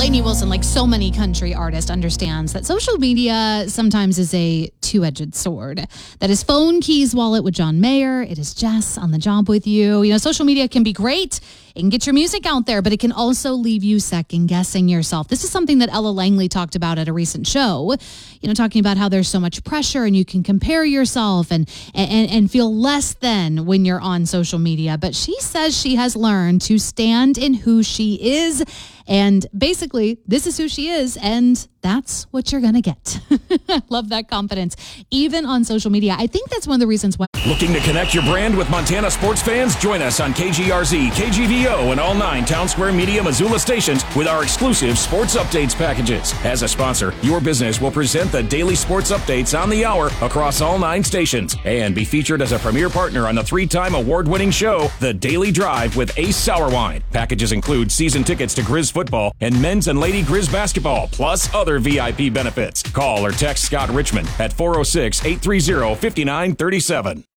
Lainey Wilson, like so many country artists, understands that social media sometimes is a two-edged sword. That is Phone Keys Wallet with John Mayer. It is Jess on the job with you. You know, social media can be great. It can get your music out there, but it can also leave you second-guessing yourself. This is something that Ella Langley talked about at a recent show, you know, talking about how there's so much pressure and you can compare yourself and feel less than when you're on social media. But she says she has learned to stand in who she is. And basically, this is who she is, and that's what you're going to get. Love that confidence, even on social media. I think that's one of the reasons why. Looking to connect your brand with Montana sports fans? Join us on KGRZ, KGVO, and all 9 Town Square Media Missoula stations with our exclusive sports updates packages. As a sponsor, your business will present the daily sports updates on the hour across all 9 stations and be featured as a premier partner on the 3-time award-winning show, The Daily Drive with Ace Sour Wine. Packages include season tickets to Grizz football and men's and lady Grizz basketball, plus other VIP benefits. Call or text Scott Richmond at 406-830-5937.